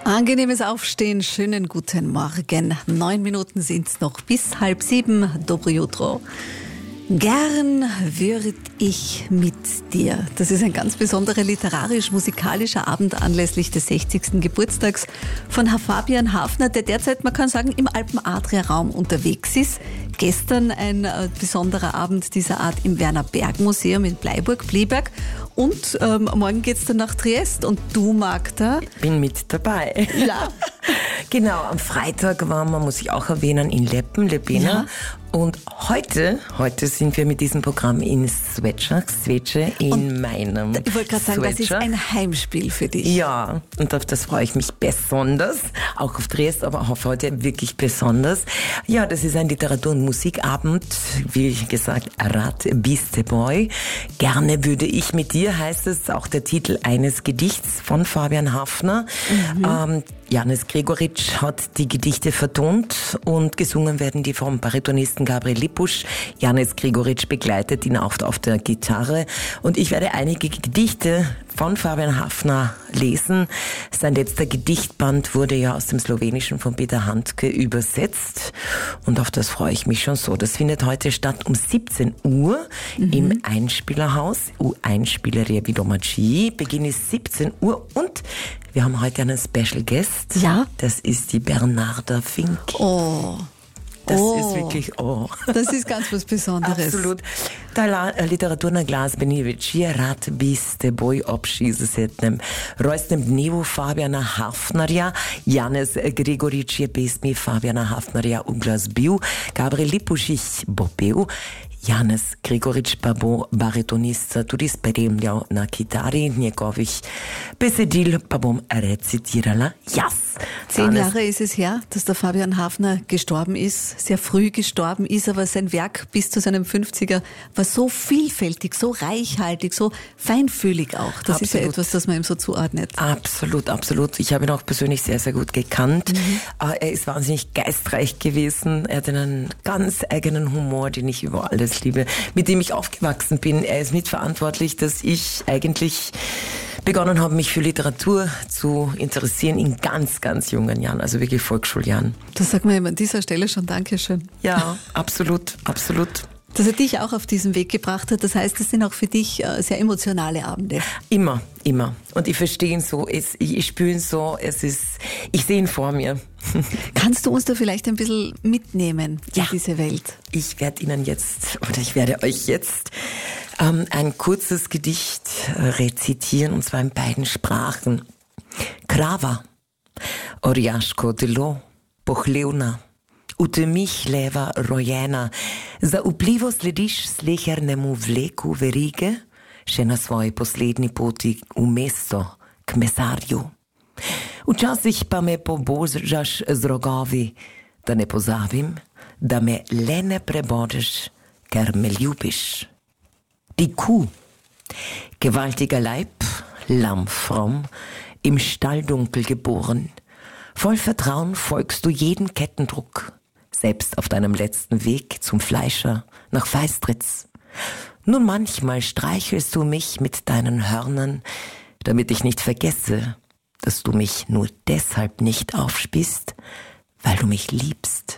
Angenehmes Aufstehen, schönen guten Morgen. 9 Minuten sind's noch bis 6:30. Dobro jutro. Gern würd ich mit dir. Das ist ein ganz besonderer literarisch-musikalischer Abend anlässlich des 60. Geburtstags von Herr Fabian Hafner, der derzeit, man kann sagen, im Alpen-Adria-Raum unterwegs ist. Gestern ein besonderer Abend dieser Art im Werner-Berg-Museum in Bleiburg. Und morgen geht's dann nach Triest. Und du, Magda? Bin mit dabei. Ja. Genau, am Freitag waren wir, muss ich auch erwähnen, in Lebena. Ja. Und heute sind wir mit diesem Programm in Sveča in meinem Ich wollte gerade sagen, das ist ein Heimspiel für dich. Ja, und auf das freue ich mich besonders. Auch auf Triest, aber auch auf heute wirklich besonders. Ja, das ist ein Literatur- und Musikabend. Wie gesagt, Rad biste boy. Gerne würde ich mit dir, heißt es, auch der Titel eines Gedichts von Fabian Hafner. Janez Gregoritsch hat die Gedichte vertont und gesungen werden die vom Baritonisten Gabriel Lippusch. Janez Gregoritsch begleitet ihn auch auf der Gitarre und ich werde einige Gedichte von Fabian Hafner lesen. Sein letzter Gedichtband wurde ja aus dem Slowenischen von Peter Handke übersetzt und auf das freue ich mich schon so. Das findet heute statt um 17 Uhr im Einspielerhaus, Einspieleria Vidomaci. Beginn ist 17 Uhr und wir haben heute einen Special Guest. Ja. Das ist die Bernarda Fink. Oh. Das ist wirklich, Das ist ganz was Besonderes. Absolut. Da literaturna glazbeni večer rad biste boj ob 60. rojstnem dnevu Fabiana Hafnerja. Janez Gregoritsch je pesmi Fabiana Hafnerja uglasbil. Gabriel Lippusch bo pel. Janez Gregoritsch pa bo baritonist tudi spremljal na kitari, njegovih besedil pa bom recitirala jaz. 10 Jahre ist es her, dass der Fabian Hafner gestorben ist, sehr früh gestorben ist, aber sein Werk bis zu seinem 50er war so vielfältig, so reichhaltig, so feinfühlig auch. Das ist ja etwas, das man ihm so zuordnet. Absolut, absolut. Ich habe ihn auch persönlich sehr, sehr gut gekannt. Er ist wahnsinnig geistreich gewesen. Er hat einen ganz eigenen Humor, den ich über alles liebe, mit dem ich aufgewachsen bin. Er ist mitverantwortlich, dass ich eigentlich begonnen habe, mich für Literatur zu interessieren in ganz, ganz jungen Jahren, also wirklich Volksschuljahren. Das sagt man ihm an dieser Stelle schon Dankeschön. Ja, absolut, absolut. Dass er dich auch auf diesen Weg gebracht hat, das heißt, es sind auch für dich sehr emotionale Abende. Immer. Und ich verstehe ihn so, ich spüre ihn so, ich sehe ihn vor mir. Kannst du uns da vielleicht ein bisschen mitnehmen in diese Welt? Ich werde euch jetzt ein kurzes Gedicht rezitieren, und zwar in beiden Sprachen. Krava, orjaško telo, pohlevna, v temi hleva rojena, zaupljivo slediš slehernemu vleku verige, še na svoji poslednji poti v mesto k mesarju. Včasih pa me pobožaš z rogovi, da ne pozabim, da me le ne prebodeš, ker me ljubiš. Die Kuh, gewaltiger Leib, lammfromm, im Stalldunkel geboren. Voll Vertrauen folgst du jedem Kettendruck, selbst auf deinem letzten Weg zum Fleischer nach Feistritz. Nun manchmal streichelst du mich mit deinen Hörnern, damit ich nicht vergesse, dass du mich nur deshalb nicht aufspießt, weil du mich liebst.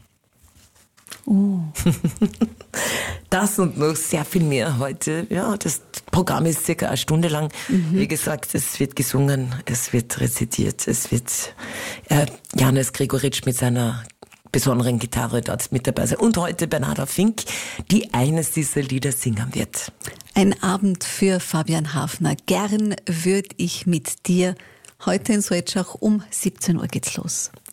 Das und noch sehr viel mehr heute. Ja, das Programm ist circa 1 Stunde lang. Wie gesagt, es wird gesungen, es wird rezitiert, es wird Janez Gregoritsch mit seiner besonderen Gitarre dort mit dabei sein. Und heute Bernarda Fink, die eines dieser Lieder singen wird. Ein Abend für Fabian Hafner. Gern würd ich mit dir. Heute in Sveča um 17 Uhr geht's los.